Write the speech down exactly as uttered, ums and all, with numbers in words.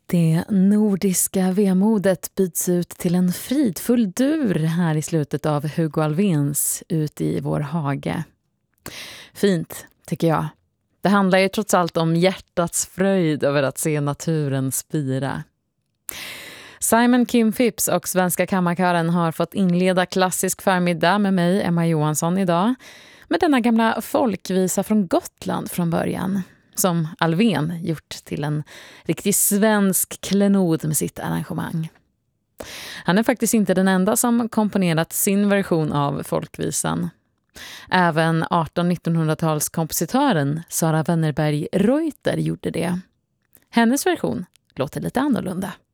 Det nordiska vemodet byts ut till en fridfull dur här i slutet av Hugo Alfvéns Ut i vår hage. Fint, tycker jag. Det handlar ju trots allt om hjärtats fröjd över att se naturen spira. Simon Kim Phipps och Svenska kammarkören har fått inleda klassisk förmiddag med mig, Emma Johansson, idag. Med denna gamla folkvisa från Gotland från början. Som Alfvén gjort till en riktig svensk klenod med sitt arrangemang. Han är faktiskt inte den enda som komponerat sin version av folkvisan. Även arton-nittonhundratals-kompositören Sara Wennerberg Reuter gjorde det. Hennes version låter lite annorlunda.